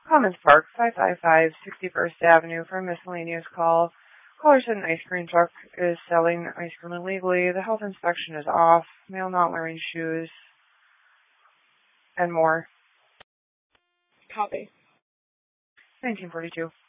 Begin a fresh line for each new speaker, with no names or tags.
Commons Park, 555 61st Avenue for a miscellaneous call. Caller said an ice cream truck is selling ice cream illegally. The health inspection is off. Male not wearing shoes. And more.
Copy.
1942.